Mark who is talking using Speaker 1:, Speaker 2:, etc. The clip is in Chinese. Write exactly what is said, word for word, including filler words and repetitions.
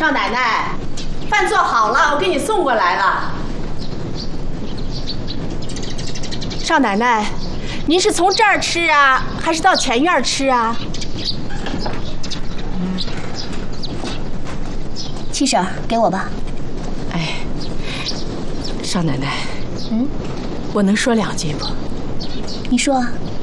Speaker 1: 少奶奶，饭做好了，我给你送过来了。少奶奶，您是从这儿吃啊，还是到前院吃啊？
Speaker 2: 七婶，给我吧。
Speaker 1: 哎，少奶奶，嗯，我能说两句不？
Speaker 2: 你说啊。